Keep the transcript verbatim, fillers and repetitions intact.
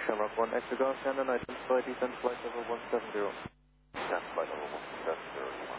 Shamrock one, exit Ground Shannon, identify descent flight level one seven zero. Descent flight level one seven zero.